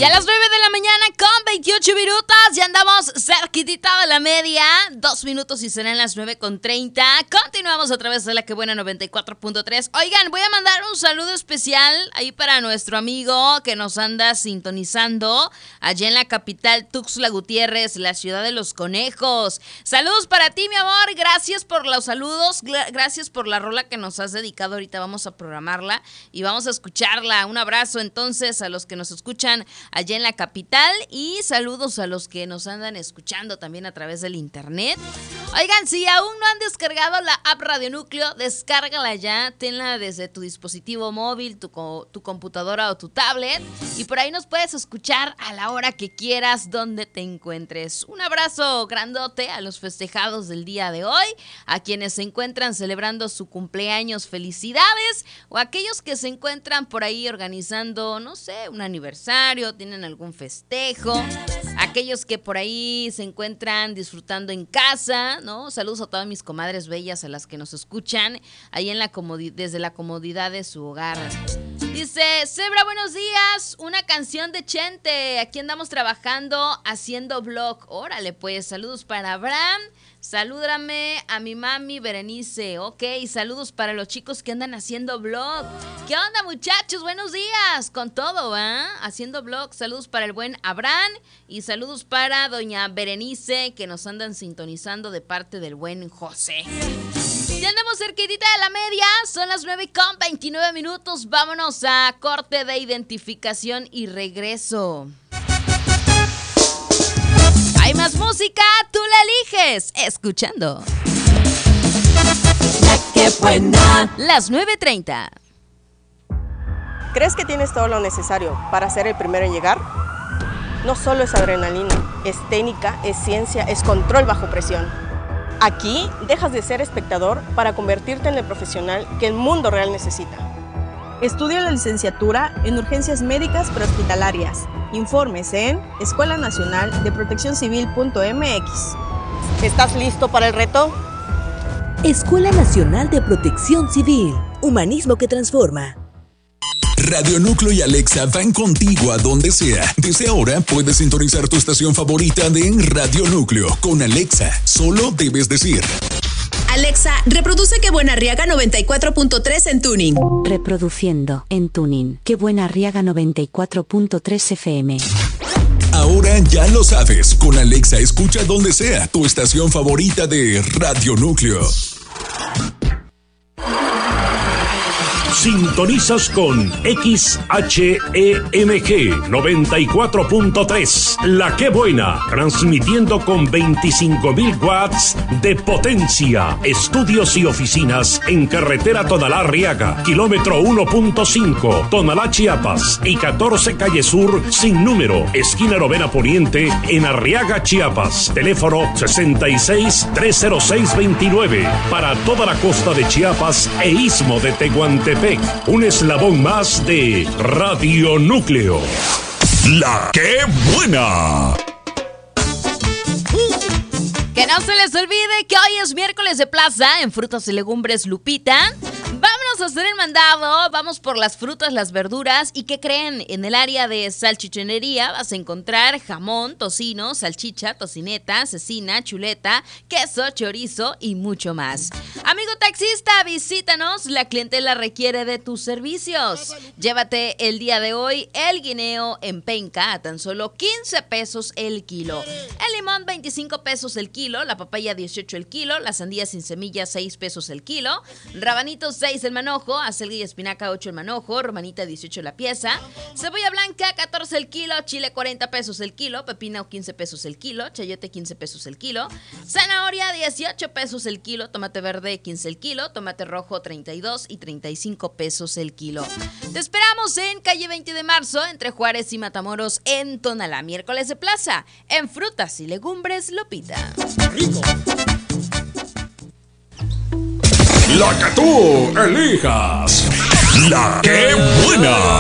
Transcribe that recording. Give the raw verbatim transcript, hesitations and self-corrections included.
Y a las nueve de la mañana con veintiocho minutos, ya andamos cerquitita de la media, dos minutos y serán las nueve con treinta. Continuamos a través de la que buena noventa y cuatro punto tres. Oigan, voy a mandar un saludo especial ahí para nuestro amigo que nos anda sintonizando allá en la capital Tuxtla Gutiérrez, la ciudad de los conejos. Saludos para ti, mi amor, gracias por los saludos, gracias por la rola que nos has dedicado. Ahorita vamos a programarla y vamos a escucharla. Un abrazo entonces a los que nos escuchan allá en la capital y saludos a los que nos andan escuchando también a través del internet. Oigan, si aún no han descargado la app Radio Núcleo, descárgala ya, tenla desde tu dispositivo móvil, tu, tu computadora o tu tablet y por ahí nos puedes escuchar a la hora que quieras, donde te encuentres. Un abrazo grandote a los festejados del día de hoy, a quienes se encuentran celebrando su cumpleaños, felicidades, o a aquellos que se encuentran por ahí organizando, no sé, un aniversario, tienen algún festejo, aquellos que por ahí se encuentran disfrutando en casa, ¿no? Saludos a todas mis comadres bellas, a las que nos escuchan ahí en la comodi- desde la comodidad de su hogar. Dice, Zebra, buenos días, una canción de Chente, aquí andamos trabajando haciendo vlog. Órale pues, saludos para Abraham. Salúdame a mi mami Berenice, ok, saludos para los chicos que andan haciendo vlog. ¿Qué onda, muchachos? Buenos días, con todo, ¿ah? ¿eh? Haciendo vlog, saludos para el buen Abraham y saludos para doña Berenice, que nos andan sintonizando de parte del buen José. Ya andamos cerquitita de la media, son las nueve con veintinueve minutos, vámonos a corte de identificación y regreso. Hay más música, tú la eliges, escuchando La que buena. Las nueve treinta. ¿Crees que tienes todo lo necesario para ser el primero en llegar? No solo es adrenalina, es técnica, es ciencia, es control bajo presión. Aquí dejas de ser espectador para convertirte en el profesional que el mundo real necesita. Estudia la licenciatura en urgencias médicas prehospitalarias. Informes en escuela nacional de protección civil punto m x. ¿Estás listo para el reto? Escuela Nacional de Protección Civil. Humanismo que transforma. Radio Núcleo y Alexa van contigo a donde sea. Desde ahora puedes sintonizar tu estación favorita de Radio Núcleo con Alexa. Solo debes decir: Alexa, reproduce Que Buena Arriaga noventa y cuatro punto tres en Tuning. Reproduciendo en Tuning Que Buena Arriaga noventa y cuatro punto tres F M. Ahora ya lo sabes, con Alexa escucha donde sea tu estación favorita de Radio Núcleo. Sintonizas con X H E M G noventa y cuatro punto tres, La Que Buena, transmitiendo con veinticinco mil watts de potencia. Estudios y oficinas en carretera Tonalá-Arriaga, kilómetro uno punto cinco, Tonalá, Chiapas, y catorce calle Sur sin número, esquina Novena Poniente, en Arriaga, Chiapas. Teléfono sesenta y seis, trescientos seis, veintinueve, para toda la costa de Chiapas e istmo de Tehuantepec. Un eslabón más de Radio Núcleo. La Que Buena. Que no se les olvide que hoy es miércoles de plaza en Frutas y Legumbres Lupita. Vámonos a hacer el mandado, vamos por las frutas, las verduras. ¿Y qué creen? En el área de salchichonería vas a encontrar jamón, tocino, salchicha, tocineta, cecina, chuleta, queso, chorizo y mucho más. Amigo taxista, visítanos, la clientela requiere de tus servicios. Llévate el día de hoy el guineo en penca a tan solo quince pesos el kilo. El limón veinticinco pesos el kilo, la papaya dieciocho el kilo, la sandía sin semillas seis pesos el kilo, rabanitos seis el manojo, acelga y espinaca ocho el manojo, romanita dieciocho la pieza, cebolla blanca catorce el kilo, chile cuarenta pesos el kilo, pepino quince pesos el kilo, chayote quince pesos el kilo, zanahoria dieciocho pesos el kilo, tomate verde quince el kilo, tomate rojo treinta y dos y treinta y cinco pesos el kilo. Te esperamos en calle veinte de marzo, entre Juárez y Matamoros, en Tonalá. Miércoles de plaza, en Frutas y Legumbres Lupita. Rico. La que tú elijas. La Que Buena.